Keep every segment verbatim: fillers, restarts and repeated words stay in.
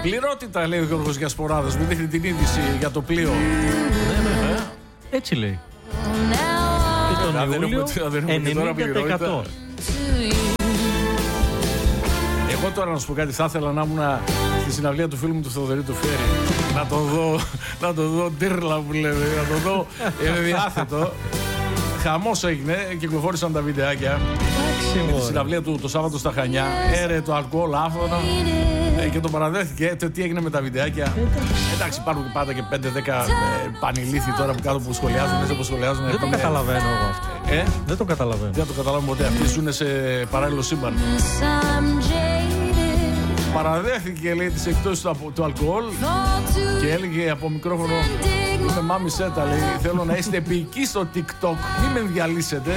Πληρότητα, λέει ο Γιώργος Γιασποράδος, μου δείχνει την είδηση για το πλοίο. Ναι, ναι, ναι. Έτσι λέει. Και τον Ιούλιο ενενήντα τοις εκατό. Εγώ τώρα να σου πω κάτι, θα ήθελα να ήμουν στη συναυλία του φίλου μου του Θοδωρή του Φέρη. Να το δω, να το δω τύρλα που λέμε, να το δω ε, διάθετο. Χαμός έγινε, κυκλοφόρησαν τα βιντεάκια. Στη συναυλία του το Σάββατο στα Χανιά. Έρε το αλκοόλ άφθονα. Ε, και τον παραδέχτηκε. Το τι έγινε με τα βιντεάκια. Εντάξει, υπάρχουν πάντα και πέντε δέκα ε, πανηλήθοι τώρα που κάτω που σχολιάζουν. Δεν, σχολιάζουν, δεν το είναι... καταλαβαίνω εγώ αυτό. Ε? Δεν το καταλαβαίνω. Δεν το καταλαβαίνω ποτέ. Αυτοί ζουν σε παράλληλο σύμπαν. Παραδέχτηκε, λέει, τις εκτόσεις του, του αλκοόλ και έλεγε από μικρόφωνο: είμαι μάμη Σέτα, λέει, θέλω να είστε επικοί στο TikTok, μην με διαλύσετε.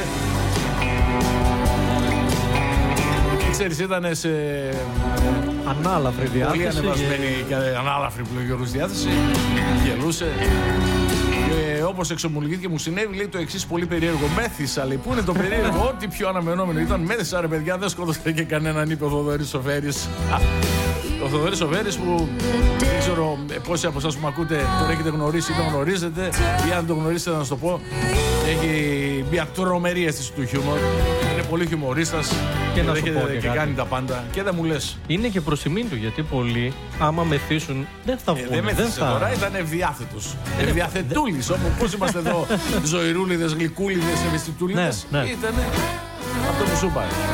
Ξέρεις, ήταν σε ανάλαφρη διάθεση. Πολύ ανεβασμένη και ανάλαφρη που λέει ο Γιώργος διάθεση. Γελούσε. Και όπως εξομολογήθηκε, μου συνέβη, λέει, το εξής πολύ περίεργο. Μέθησα, λέει, πού είναι το περίεργο, ό,τι πιο αναμενόμενο ήταν. Μέθησα, ρε παιδιά, δεν σκότωσε και κανέναν, είπε ο Θοδωρής Σοφέρης. Ο Θοδωρής Σοφέρης που δεν ξέρω πόσοι από εσάς που με ακούτε τον έχετε γνωρίσει ή τον γνωρίζετε, ή αν τον γνωρίσετε να σας το πω, έχει μια τρομερή αίσθηση του χιούμορ. Είναι πολύ χιουμορίστας και να σου πω και, και κάνει τα πάντα. Και δεν μου λες. Είναι και προς τιμήν του, γιατί πολλοί άμα μεθύσουν δεν θα βγουν. Ε, δεν μεθύσε θα... τώρα, ήταν ευδιάθετος. Ευδιαθετούλης, όπως πώς είμαστε εδώ, ζωηρούλιδες, γλυκούλιδες, ευαισθητούλιδες. Ναι, ναι. Ήτανε αυτό που σου πάει.